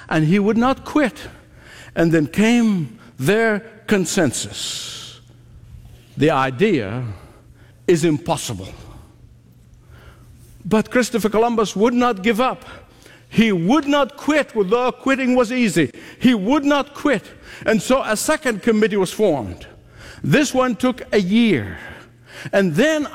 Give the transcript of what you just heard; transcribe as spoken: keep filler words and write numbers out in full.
and he would not quit. And then came their consensus. The idea is impossible. But Christopher Columbus would not give up. He would not quit, although quitting was easy. He would not quit. And so a second committee was formed. This one took a year. And then